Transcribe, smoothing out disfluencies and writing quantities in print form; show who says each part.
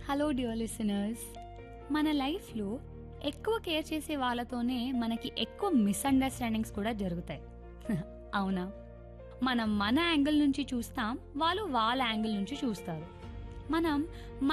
Speaker 1: Hello dear listeners. మన లైఫ్లో ఎక్కువ కేర్ చేసే వాళ్ళతోనే మనకి ఎక్కువ మిస్అండర్స్టాండింగ్స్ కూడా జరుగుతాయి. అవునా? మనం మన యాంగిల్ నుంచి చూస్తాం, వాళ్ళు వాళ్ళ యాంగిల్ నుంచి చూస్తారు. మనం